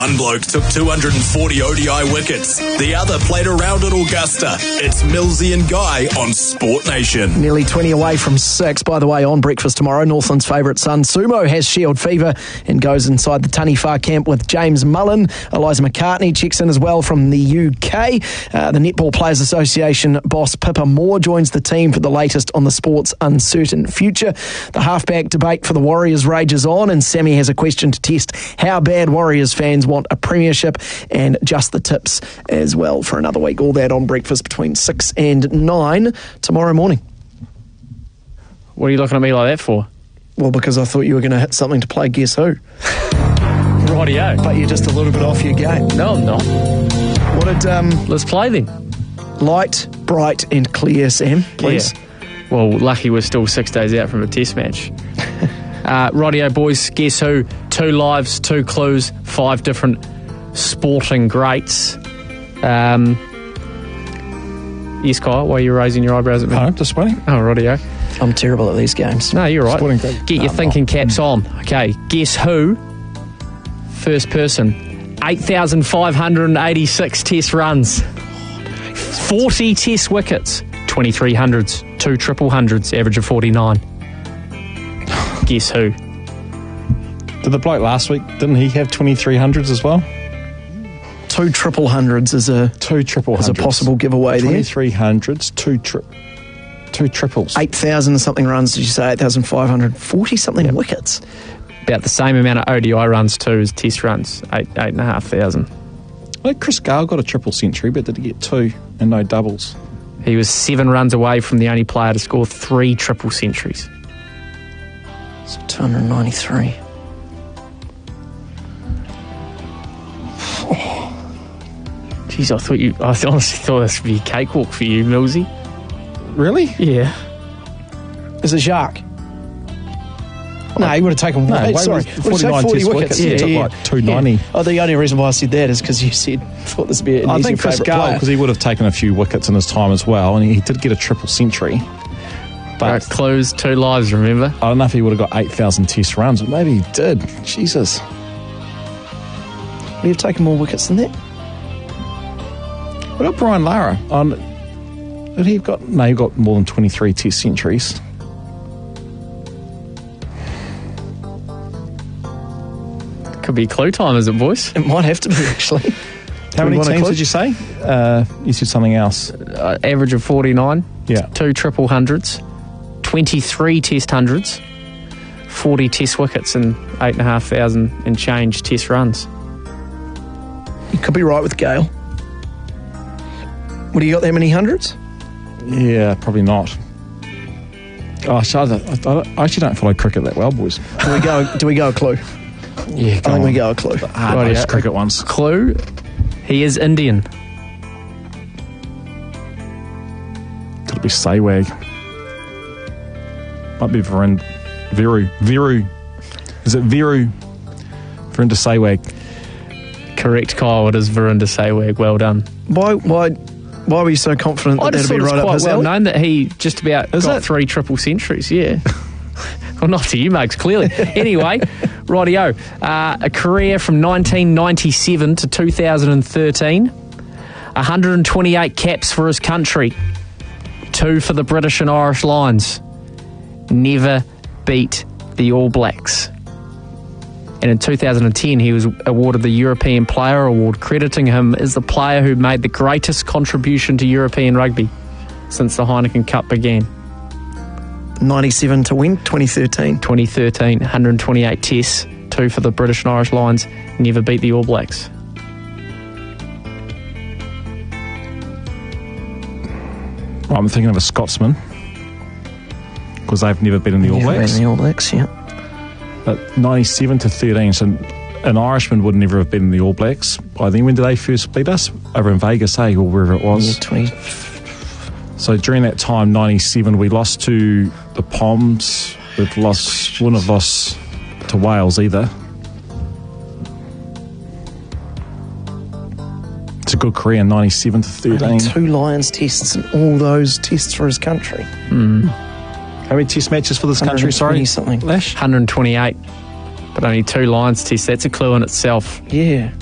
One bloke took 240 ODI wickets. The other played around at Augusta. It's Millsy and Guy on Sport Nation. Nearly 20 away from 6. By the way, on breakfast tomorrow, Northland's favourite son, Sumo, has shield fever and goes inside the Taniwha camp with James Mullen. Eliza McCartney checks in as well from the UK. The Netball Players Association boss Pippa Moore joins the team for the latest on the sport's uncertain future. The halfback debate for the Warriors rages on, and Sammy has a question to test how bad Warriors fans want a premiership, and just the tips as well for another week. All that on breakfast between 6 and 9 tomorrow morning. What are you looking at me like that for? Well, because I thought you were going to hit something to play Guess Who. Rightio. But you're just a little bit off your game. No, I'm not. What did... Let's play then. Light, bright and clear, Sam, please. Yeah. Well, lucky we're still 6 days out from a test match. Rightio, boys, Guess Who? 2 lives, 2 clues, 5 different sporting greats. Yes, Kyle, why are you raising your eyebrows at me? No, disappointing. Oh, rightio. I'm terrible at these games. No, you're right. Sporting great. Get your thinking caps on. Okay, Guess Who? First person. 8,586 test runs. 40 test wickets. 2300s. 2 triple hundreds, average of 49. Guess Who? Did the bloke last week, didn't he have 2300s as well? 2 triple hundreds is a 2 triple is a hundreds. possible giveaway there. 2300s, 2 triples. 8,000 something runs, did you say? 8,540 something wickets. About the same amount of ODI runs too as test runs. 8,500. Well, Chris Gale got a triple century, but did he get 2 and no doubles? He was 7 runs away from the only player to score 3 triple centuries. So 293. Jeez, I honestly thought this would be a cakewalk for you, Millsy. Really? Yeah. Is it Jacques? No, he would have taken No, way, way sorry, was would have 49 taken 40 test wickets. wickets. He took like 290. Oh, the only reason why I said that is because you thought this would be an I easy think Chris favourite Gale, player. because he would have taken a few wickets in his time as well, and he did get a triple century. But Clues, 2 lives, remember? I don't know if he would have got 8,000 test runs, but maybe he did. Jesus. Would he have taken more wickets than that? What about Brian Lara? Did he got? No, he got more than 23 test centuries. Could be clue time, is it, boys? It might have to be, actually. How Do we many want a teams clue? did you say? You said something else. Average of 49. Yeah. 2 triple hundreds. 23 test hundreds. 40 test wickets and 8,500 and change test runs. You could be right with Gale. Would he got that many hundreds? Yeah, probably not. Gosh, I actually don't follow cricket that well, boys. Do we go a clue? Yeah, I think we go a clue. Those cricket ones. Clue, he is Indian. Could it be Sehwag? Might be Viru. Is it Viru? Virender Sehwag. Correct, Kyle. It is Virender Sehwag. Well done. Why were you so confident that I just that'd thought be it was right up quite his well alley? known that he just about got it? 3 triple centuries, yeah. Well, not to you, Mugs, clearly. Anyway, rightio. A career from 1997 to 2013. 128 caps for his country. 2 for the British and Irish Lions. Never beat the All Blacks. And in 2010, he was awarded the European Player Award, crediting him as the player who made the greatest contribution to European rugby since the Heineken Cup began. 97 to win, 2013. 2013, 128 tests, 2 for the British and Irish Lions, never beat the All Blacks. Well, I'm thinking of a Scotsman, because they've never been in the All Never Blacks. been in the All Blacks, yeah. But 97 to 13, so an Irishman would never have been in the All Blacks. By then, when did they first beat us? Over in Vegas, or wherever it was. Yeah, 20. So during that time, 97, we lost to the Poms. Wouldn't have lost to Wales either. It's a good career, 97 to 13. Only 2 Lions tests and all those tests for his country. How many test matches for this country, sorry? 120 something. Lash? 128, but only 2 Lions tests. That's a clue in itself. Yeah.